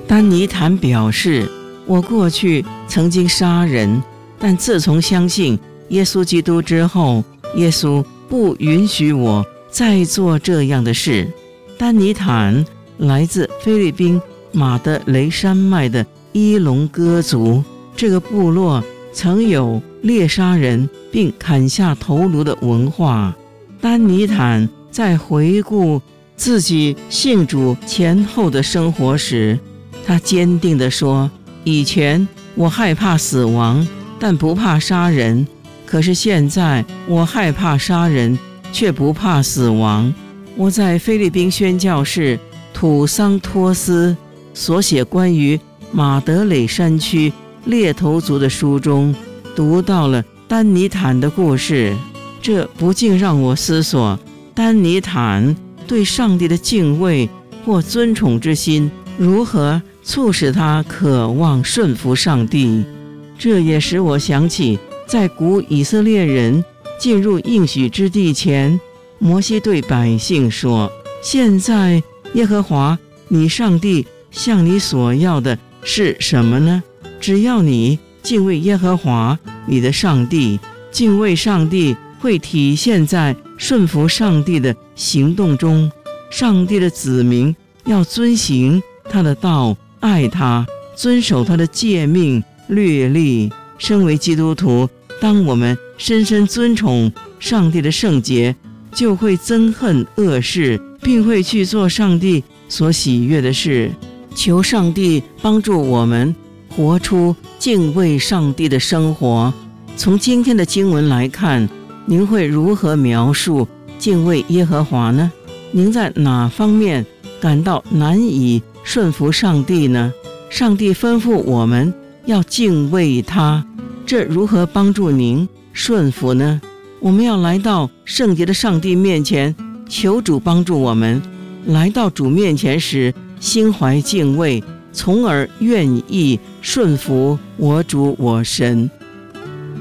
丹尼坦表示，我过去曾经杀人，但自从相信耶稣基督之后，耶稣不允许我再做这样的事。丹尼坦来自菲律宾马德雷山脉的伊隆哥族，这个部落曾有猎杀人并砍下头颅的文化。丹尼坦在回顾自己信主前后的生活时，他坚定地说，以前我害怕死亡，但不怕杀人，可是现在我害怕杀人，却不怕死亡。我在菲律宾宣教士土桑托斯所写关于马德雷山区猎头族的书中，读到了丹尼坦的故事，这不禁让我思索，丹尼坦对上帝的敬畏或尊崇之心如何促使他渴望顺服上帝。这也使我想起，在古以色列人进入应许之地前，摩西对百姓说，现在耶和华你上帝向你所要的是什么呢？只要你敬畏耶和华你的上帝，敬畏上帝会体现在顺服上帝的行动中。上帝的子民要遵行他的道，爱他，遵守他的诫命律例。身为基督徒，当我们深深尊崇上帝的圣洁，就会憎恨恶事，并会去做上帝所喜悦的事。求上帝帮助我们活出敬畏上帝的生活。从今天的经文来看，您会如何描述敬畏耶和华呢？您在哪方面感到难以顺服上帝呢？上帝吩咐我们要敬畏他，这如何帮助您顺服呢？我们要来到圣洁的上帝面前，求主帮助我们来到主面前时心怀敬畏，从而愿意顺服我主我神。